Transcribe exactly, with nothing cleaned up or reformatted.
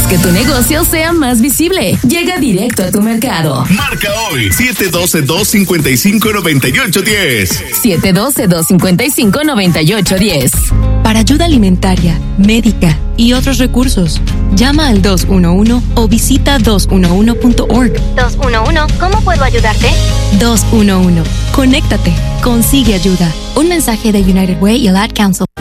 que tu negocio sea más visible. Llega directo a tu mercado. Marca hoy siete uno dos, dos cinco cinco, nueve ocho uno cero. siete uno dos, dos cinco cinco, nueve ocho uno cero. Para ayuda alimentaria, médica y otros recursos, llama al dos uno uno o visita dos uno uno punto org. dos uno uno, ¿cómo puedo ayudarte? dos uno uno. Conéctate. Consigue ayuda. Un mensaje de United Way y el Ad Council.